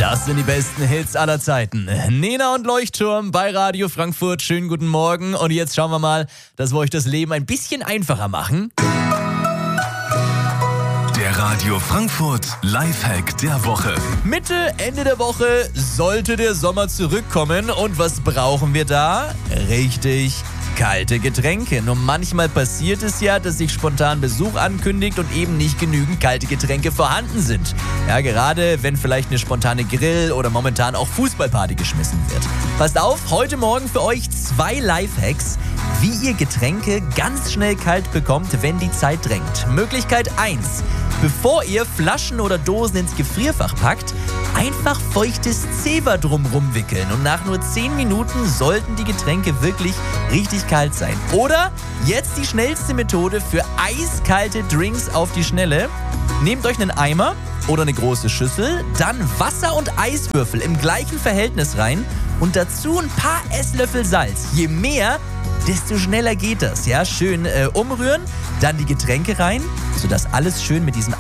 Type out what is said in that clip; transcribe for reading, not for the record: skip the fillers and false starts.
Das sind die besten Hits aller Zeiten. Nena und Leuchtturm bei Radio Frankfurt. Schönen guten Morgen. Und jetzt schauen wir mal, dass wir euch das Leben ein bisschen einfacher machen. Der Radio Frankfurt Lifehack der Woche. Mitte, Ende der Woche sollte der Sommer zurückkommen. Und was brauchen wir da? Richtig, kalte Getränke. Nur manchmal passiert es ja, dass sich spontan Besuch ankündigt und eben nicht genügend kalte Getränke vorhanden sind. Ja, gerade wenn vielleicht eine spontane Grill- oder momentan auch Fußballparty geschmissen wird. Passt auf, heute Morgen für euch 2 Lifehacks, wie ihr Getränke ganz schnell kalt bekommt, wenn die Zeit drängt. Möglichkeit 1. Bevor ihr Flaschen oder Dosen ins Gefrierfach packt, einfach feuchtes Zewa drumrum wickeln und nach nur 10 Minuten sollten die Getränke wirklich richtig kalt sein. Oder jetzt die schnellste Methode für eiskalte Drinks auf die Schnelle. Nehmt euch einen Eimer oder eine große Schüssel, dann Wasser und Eiswürfel im gleichen Verhältnis rein und dazu ein paar Esslöffel Salz. Je mehr, desto schneller geht das. Ja, schön umrühren, dann die Getränke rein, sodass alles schön mit diesem